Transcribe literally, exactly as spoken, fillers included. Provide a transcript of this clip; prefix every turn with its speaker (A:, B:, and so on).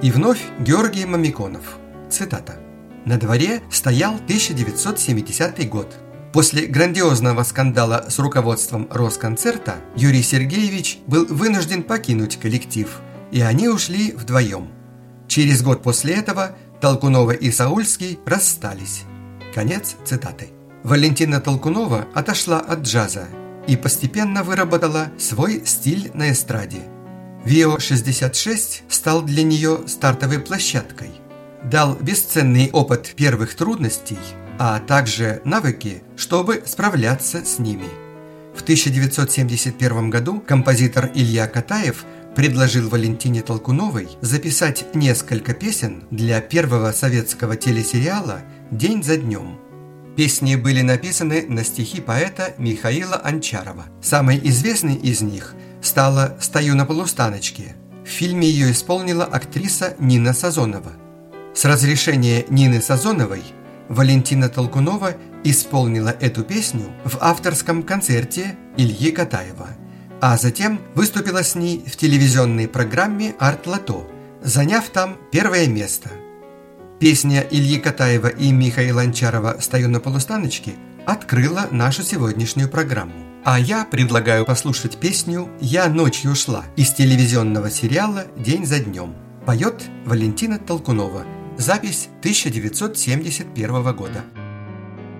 A: И вновь Георгий Мамиконов. Цитата. «На дворе стоял тысяча девятьсот семидесятый год. После грандиозного скандала с руководством Росконцерта Юрий Сергеевич был вынужден покинуть коллектив, и они ушли вдвоем. Через год после этого Толкунова и Саульский расстались». Конец цитаты. Валентина Толкунова отошла от джаза и постепенно выработала свой стиль на эстраде. ВИО шестьдесят шесть стал для нее стартовой площадкой, дал бесценный опыт первых трудностей, а также навыки, чтобы справляться с ними. В тысяча девятьсот семьдесят первом году композитор Илья Катаев предложил Валентине Толкуновой записать несколько песен для первого советского телесериала «День за днем». Песни были написаны на стихи поэта Михаила Анчарова. Самой известной из них стала «Стою на полустаночке». В фильме ее исполнила актриса Нина Сазонова. С разрешения Нины Сазоновой Валентина Толкунова исполнила эту песню в авторском концерте Ильи Катаева, а затем выступила с ней в телевизионной программе «Арт-Лото», заняв там первое место. Песня Ильи Катаева и Михаила Анчарова «Стою на полустаночке» открыла нашу сегодняшнюю программу. А я предлагаю послушать песню «Я ночью шла» из телевизионного сериала «День за днем». Поет Валентина Толкунова. Запись тысяча девятьсот семьдесят первого года.